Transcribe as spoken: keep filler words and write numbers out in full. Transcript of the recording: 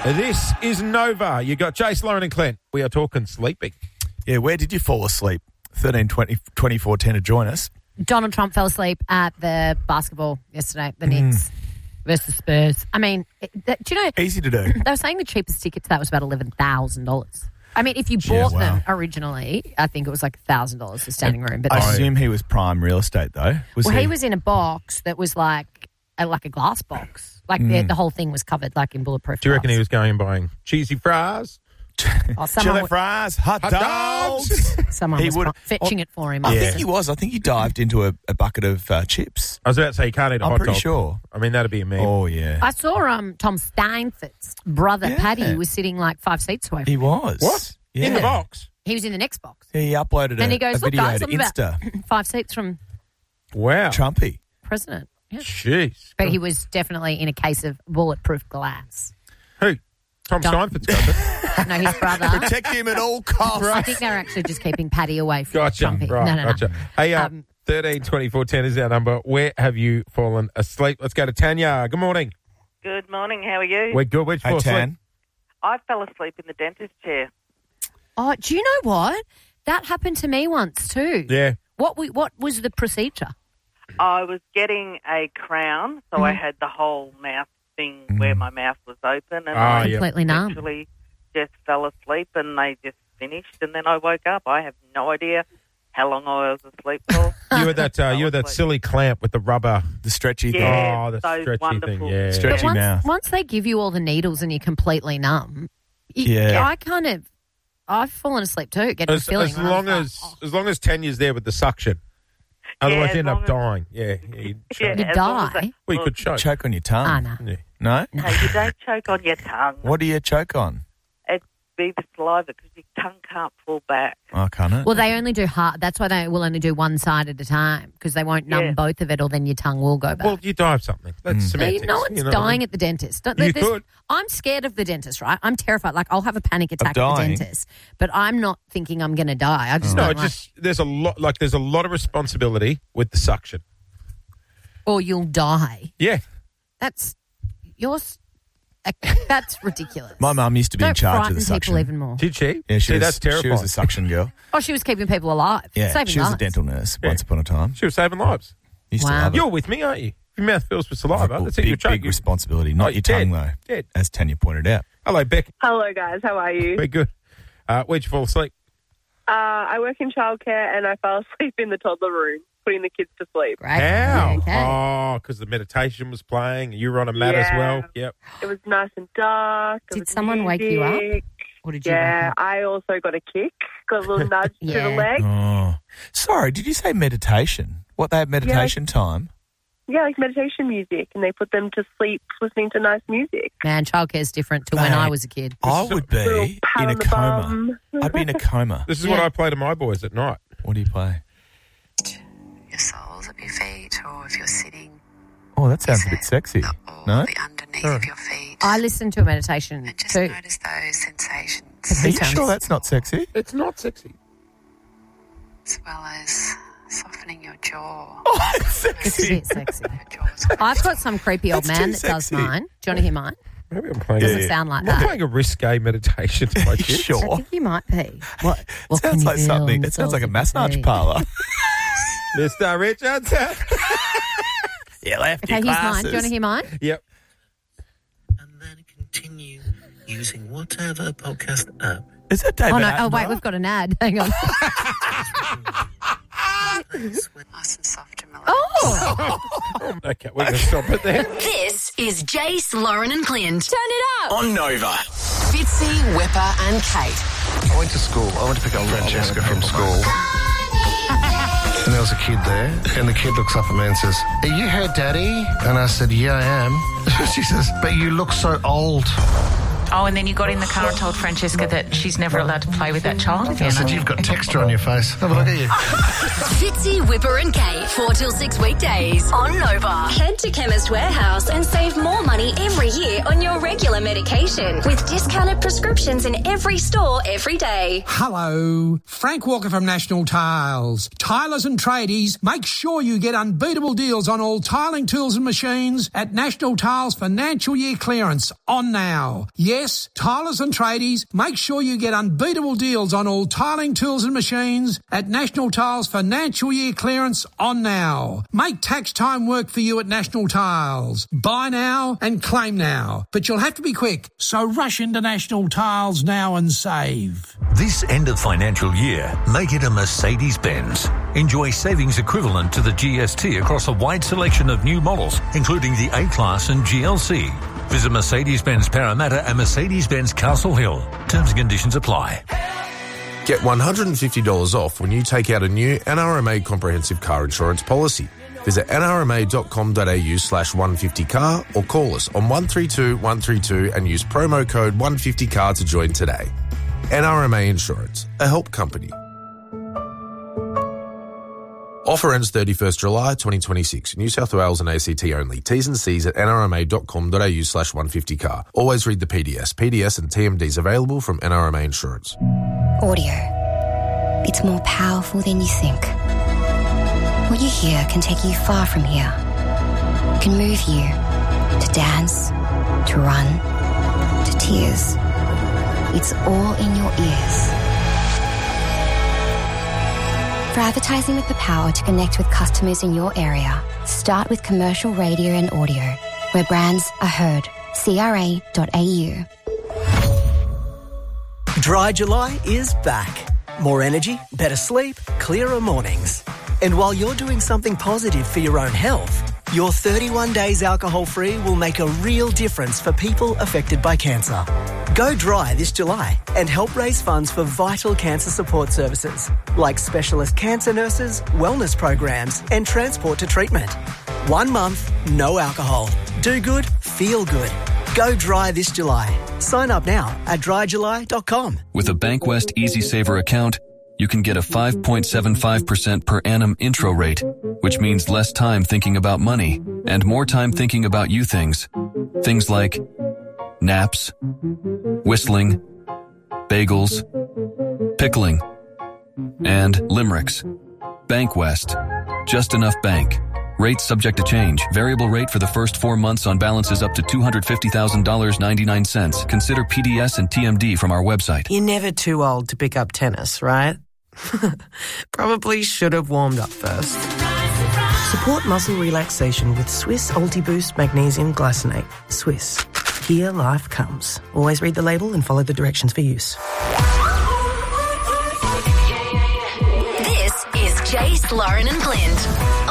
This is Nova. You got Jace, Lauren and Clint. We are talking sleeping. Yeah, where did you fall asleep? thirteen twenty twenty-four ten to join us. Donald Trump fell asleep at the basketball yesterday, the Knicks versus Spurs. I mean, it, that, do you know... Easy to do. They were saying the cheapest ticket to that was about eleven thousand dollars. I mean, if you Yeah, bought wow. them originally, I think it was like one thousand dollars for standing room. But I then- assume he was prime real estate, though. Was well, he? he was in a box that was like a, like a glass box. Like the, the whole thing was covered like in bulletproof Do you reckon glass. he was going and buying cheesy fries? Oh, someone Chili w- fries, hot, Hot dogs. dogs. Someone He was would- fetching it for him. I I think think. he was. I think he dived into a, a bucket of uh, chips. I was about to say, you can't eat a I'm hot pretty dog. sure. I mean, that'd be a meme. Oh, yeah. I saw um, Tom Steinforth's brother, Yeah. Paddy, was sitting like five seats away from He him. was. What? Yeah. In the box? He was in the next box. He uploaded a, And he goes, a look, video guys, to I'm about Insta. five seats from Wow. Trumpy. president. Yeah. Jeez. But he was definitely in a case of bulletproof glass. Who? Tom Don't- Steinford's got it. No, his brother. Protect him at all costs. I think they're actually just keeping Paddy away from Gotcha. Trumpy. Right, no, no, no. gotcha. Hey, uh, Um, thirteen twenty-four ten is our number. Where have you fallen asleep? Let's go to Tanya. Good morning. Good morning. How are you? We're good. Where'd you Hey, fall asleep? Tan. I fell asleep in the dentist chair. Oh, do you know what? That happened to me once too. Yeah. What we, what was the procedure? I was getting a crown, so I had the whole mouth thing where my mouth was open, and Ah, I yeah. Completely numb. actually just fell asleep, and they just finished, and then I woke up. I have no idea how long I was asleep for. You had that. Uh, you had that asleep. silly clamp with the rubber. The stretchy thing. Yeah. oh, the those stretchy wonderful- thing. Yeah. Stretchy But once, mouth. once they give you all the needles and you're completely numb, you, Yeah. I kind of, I've fallen asleep too, getting As, a feeling. as where I'm long like, as oh. as long as Tanya's there with the suction. Otherwise, as you end up long as- dying. Yeah. yeah, you'd Yeah, choke. You as long as die? they- Well, you could choke. Choke on your tongue. Ah, no. Yeah. No? No, you don't choke on your tongue. What do you choke on? It'd be the saliva because your tongue can't fall back. Oh, can't it? Well, they only do half. That's why they will only do one side at a time because they won't numb Yeah. both of it, or then your tongue will go back. Well, you die of something. That's Mm. No, semantics. you- no one's you know what I dying mean? at the dentist. Don't- You there's- could. I'm scared of the dentist, right? I'm terrified. Like, I'll have a panic attack at the dying? dentist, but I'm not thinking I'm going to die. I just No, don't it like, just there's a lot. Like there's a lot of responsibility with the suction. or you'll die. Yeah. That's yours. That's ridiculous. My mum used to be don't in charge frighten of the suction. people even more. Did she? Yeah, she See, was, that's terrifying. She was a suction girl. Oh, she was keeping people alive. Yeah, saving she was lives. a dental nurse Yeah. once upon a time. She was saving lives. Used Wow. to love it. You're with me, aren't you? Your mouth fills with saliva. Well, That's it. big, You're big choking. responsibility, not Oh, your dead. tongue, though, Dead. as Tanya pointed out. Hello, Beck. Hello, guys. How are you? Very good. Uh, where'd you fall asleep? Uh, I work in childcare and I fell asleep in the toddler room, putting the kids to sleep. Great. How? Okay. Oh, because the meditation was playing. You were on a mat as Yeah. well. Yep. It was nice and dark. There Did was someone wake you up? music. Or did you? Yeah, wake up? I also got a kick, got a little nudge to Yeah. the leg. Oh, sorry. Did you say meditation? What, they have meditation time? Yeah, like meditation music, and they put them to sleep listening to nice music. Man, childcare is different to when Mate. I was a kid. I is a would Little be pat in on a the coma. bum. I'd be in a coma. This is what Yeah. I play to my boys at night. What do you play? Your soles of your feet, or if you're sitting, Oh, that sounds a bit sexy. or No? the underneath of your feet. I listened to a meditation and just too. notice those sensations, Are you sounds- sure that's not sexy? It's not sexy. as well as softening your jaw. Oh, it's It's a sexy. bit sexy. Your jaw's I've got some creepy old That's man too that does sexy. mine. Do you want to hear mine? Maybe I'm playing. Doesn't a, sound like I'm that. playing a risque meditation to my Are you kids. I sure? think you might be. What? what can Sounds you like feel something. on the It sounds like a soles of your massage feet? parlour. Mister Richardson. You left Okay, here's mine. Do you want to hear mine? Yep. And then continue using whatever podcast app. Is that David Oh, no. Oh, Attenborough? wait, we've got an ad. Hang on. nice and soft and relaxed. Oh! Okay, we're going to stop it there. This is Jace, Lauren and Clint. Turn it up. On Nova. Fitzy, Whipper and Kate. I went to school. I went to pick up Francesca from school. And there was a kid there, and the kid looks up at me and says, "Are you her daddy?" And I said, "Yeah, I am." She says, "But you look so old." Oh, and then you got in the car and told Francesca that she's never allowed to play with that child I again. said, "You've got texture on your face. Have a look at you." Fitzy, Whipper and Kate. Four till six weekdays on Nova. Head to Chemist Warehouse and save more money every year on your regular medication with discounted prescriptions in every store every day. Hello, Frank Walker from National Tiles. Tilers and tradies, make sure you get unbeatable deals on all tiling tools and machines at National Tiles financial year clearance on now. Yeah, Yes, Tilers and Tradies, make sure you get unbeatable deals on all tiling tools and machines at National Tiles financial year clearance on now. Make tax time work for you at National Tiles. Buy now and claim now. But you'll have to be quick, so rush into National Tiles now and save. This end of financial year, make it a Mercedes-Benz. Enjoy savings equivalent to the G S T across a wide selection of new models, including the A-Class and G L C. Visit Mercedes-Benz Parramatta and Mercedes-Benz Castle Hill. Terms and conditions apply. Get one hundred fifty dollars off when you take out a new N R M A comprehensive car insurance policy. Visit nrma.com.au slash 150car or call us on one three two one three two and use promo code one fifty car to join today. N R M A Insurance, a help company. Offer ends thirty-first July twenty twenty-six. New South Wales and A C T only. T's and C's at nrma.com.au slash 150car. Always read the P D S. P D S and T M Ds available from N R M A Insurance. Audio. It's more powerful than you think. What you hear can take you far from here. Can move you to dance, to run, to tears. It's all in your ears. For advertising with the power to connect with customers in your area, start with commercial radio and audio, where brands are heard. C R A dot A U. Dry July is back. More energy, better sleep, clearer mornings. And while you're doing something positive for your own health, your thirty-one days alcohol-free will make a real difference for people affected by cancer. Go dry this July and help raise funds for vital cancer support services like specialist cancer nurses, wellness programs and transport to treatment. One month, no alcohol. Do good, feel good. Go dry this July. Sign up now at dry july dot com. With a Bankwest Easy Saver account, you can get a five point seven five percent per annum intro rate, which means less time thinking about money and more time thinking about you things. Things like naps, whistling, bagels, pickling, and limericks. Bankwest. Just enough bank. Rates subject to change. Variable rate for the first four months on balances up to two hundred fifty thousand dollars and ninety-nine cents. Consider P D S and T M D from our website. You're never too old to pick up tennis, right? Probably should have warmed up first. Support muscle relaxation with Swiss Ultiboost Magnesium Glycinate. Swiss. Here life comes. Always read the label and follow the directions for use. This is Jace, Lauren and Clint.